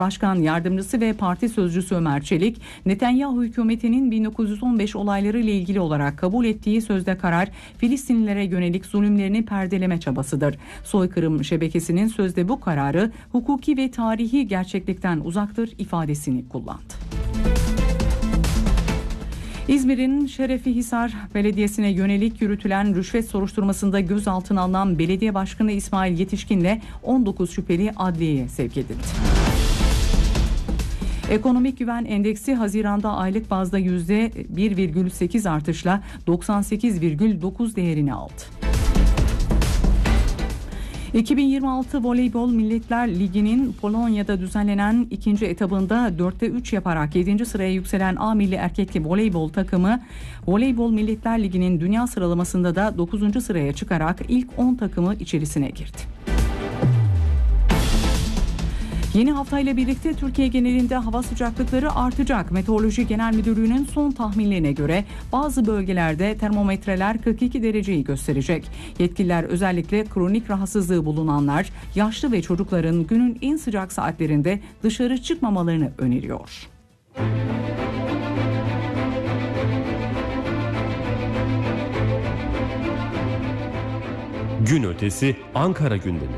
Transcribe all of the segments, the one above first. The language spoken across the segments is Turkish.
Başkan Yardımcısı ve Parti Sözcüsü Ömer Çelik, Netanyahu hükümetinin 1915 olayları ile ilgili olarak kabul ettiği sözde karar, Filistinlilere yönelik zulümlerini perdeleme çabasıdır. Soykırım şebekesinin sözde bu kararı hukuki ve tarihi gerçeklikten uzaktır ifadesini kullandı. İzmir'in Şerefihisar Belediyesi'ne yönelik yürütülen rüşvet soruşturmasında gözaltına alınan Belediye Başkanı İsmail Yetişkin'le 19 şüpheli adliyeye sevk edildi. Ekonomik güven endeksi Haziran'da aylık bazda %1,8 artışla 98,9 değerini aldı. 2026 Voleybol Milletler Ligi'nin Polonya'da düzenlenen ikinci etabında 4'te 3 yaparak 7. sıraya yükselen A Milli Erkekli Voleybol takımı, Voleybol Milletler Ligi'nin dünya sıralamasında da 9. sıraya çıkarak ilk 10 takımı içerisine girdi. Yeni haftayla birlikte Türkiye genelinde hava sıcaklıkları artacak. Meteoroloji Genel Müdürlüğü'nün son tahminlerine göre bazı bölgelerde termometreler 42 dereceyi gösterecek. Yetkililer özellikle kronik rahatsızlığı bulunanlar, yaşlı ve çocukların günün en sıcak saatlerinde dışarı çıkmamalarını öneriyor. Gün ötesi Ankara gündemi.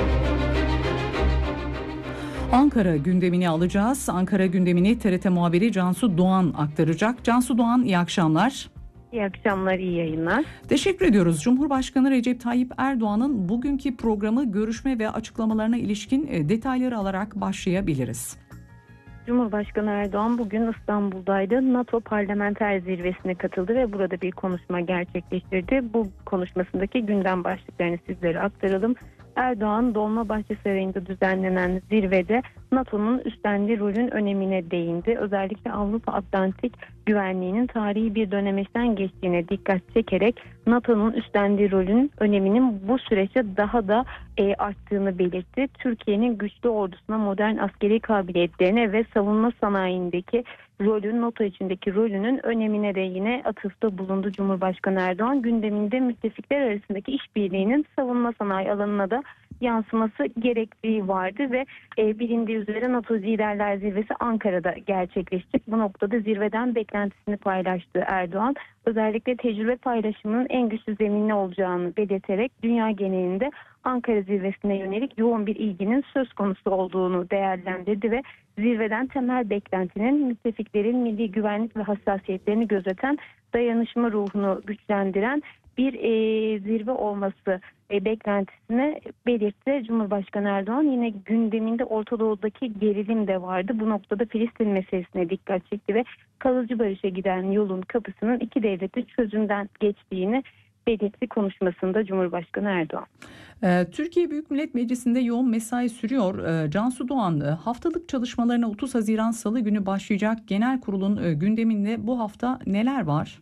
Ankara gündemini alacağız. Ankara gündemini TRT muhabiri Cansu Doğan aktaracak. Cansu Doğan, iyi akşamlar. İyi akşamlar, iyi yayınlar. Teşekkür ediyoruz. Cumhurbaşkanı Recep Tayyip Erdoğan'ın bugünkü programı, görüşme ve açıklamalarına ilişkin detayları alarak başlayabiliriz. Cumhurbaşkanı Erdoğan bugün İstanbul'daydı. NATO Parlamenter Zirvesi'ne katıldı ve burada bir konuşma gerçekleştirdi. Bu konuşmasındaki gündem başlıklarını sizlere aktaralım. Erdoğan, Dolmabahçe Sarayı'nda düzenlenen zirvede NATO'nun üstlendiği rolün önemine değindi. Özellikle Avrupa Atlantik güvenliğinin tarihi bir dönemeçten geçtiğine dikkat çekerek NATO'nun üstlendiği rolün öneminin bu süreçte daha da arttığını belirtti. Türkiye'nin güçlü ordusuna, modern askeri kabiliyetlerine ve savunma sanayindeki rolün, NATO içindeki rolünün önemine de yine atıfta bulundu Cumhurbaşkanı Erdoğan. Gündeminde müttefikler arasındaki işbirliğinin savunma sanayi alanına da yansıması gerektiği vardı ve bilindiği üzere NATO Liderler Zirvesi Ankara'da gerçekleşecek. Bu noktada zirveden beklentisini paylaştı Erdoğan. Özellikle tecrübe paylaşımının en güçlü zeminli olacağını belirterek dünya genelinde Ankara zirvesine yönelik yoğun bir ilginin söz konusu olduğunu değerlendirdi ve zirveden temel beklentinin müttefiklerin milli güvenlik ve hassasiyetlerini gözeten, dayanışma ruhunu güçlendiren bir zirve olması beklentisini belirtti. Cumhurbaşkanı Erdoğan yine gündeminde Orta Doğu'daki gerilim de vardı. Bu noktada Filistin meselesine dikkat çekti ve kalıcı barışa giden yolun kapısının iki devletli çözümden geçtiğini belirtti konuşmasında Cumhurbaşkanı Erdoğan. Türkiye Büyük Millet Meclisi'nde yoğun mesai sürüyor. Cansu Doğan, haftalık çalışmalarına 30 Haziran Salı günü başlayacak genel kurulun gündeminde bu hafta neler var?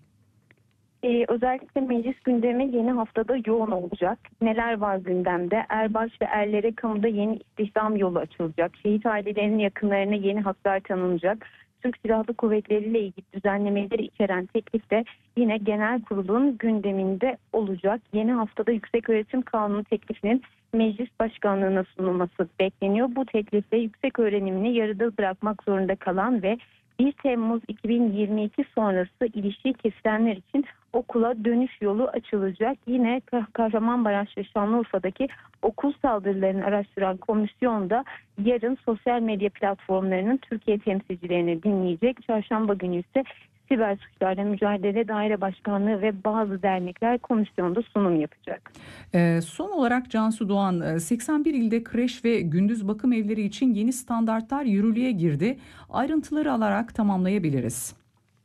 Özellikle meclis gündemi yeni haftada yoğun olacak. Neler var gündemde? Erbaş ve erlere kamuda yeni istihdam yolu açılacak. Şehit ailelerinin yakınlarına yeni haklar tanınacak. Türk Silahlı Kuvvetleri ile ilgili düzenlemeleri içeren teklif de yine genel kurulun gündeminde olacak. Yeni haftada Yükseköğretim Kanunu teklifinin meclis başkanlığına sunulması bekleniyor. Bu teklifle yüksek öğrenimini yarıda bırakmak zorunda kalan ve 1 Temmuz 2022 sonrası ilişiği kesilenler için okula dönüş yolu açılacak. Yine Kahramanmaraş ve Şanlıurfa'daki okul saldırılarını araştıran komisyon da yarın sosyal medya platformlarının Türkiye temsilcilerini dinleyecek. Çarşamba günü ise Siber Suçlarla Mücadele Daire Başkanlığı ve bazı dernekler komisyonda sunum yapacak. Son olarak Cansu Doğan, 81 ilde kreş ve gündüz bakım evleri için yeni standartlar yürürlüğe girdi. Ayrıntıları alarak tamamlayabiliriz.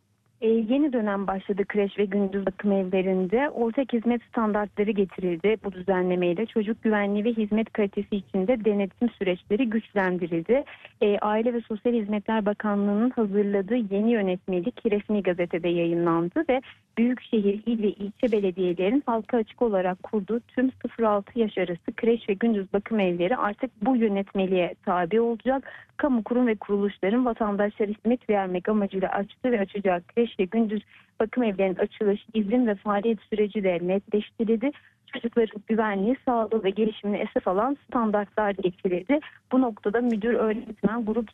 Yeni dönem başladı kreş ve gündüz bakım evlerinde. Ortak hizmet standartları getirildi. Bu düzenlemeyle çocuk güvenliği ve hizmet kalitesi için de denetim süreçleri güçlendirildi. Aile ve Sosyal Hizmetler Bakanlığı'nın hazırladığı yeni yönetmelik resmi gazetede yayınlandı ve büyükşehir, il ve ilçe belediyelerin halka açık olarak kurduğu tüm 0-6 yaş arası kreş ve gündüz bakım evleri artık bu yönetmeliğe tabi olacak. Kamu kurum ve kuruluşların vatandaşlara hizmet vermek amacıyla açtığı ve açacağı kreş ve gündüz bakım evlerinin açılış, izin ve faaliyet süreci de netleştirildi. çocukların güvenliği, sağlığı ve gelişimini esas alan standartlar getirildi. Bu noktada müdür, öğretmen, grup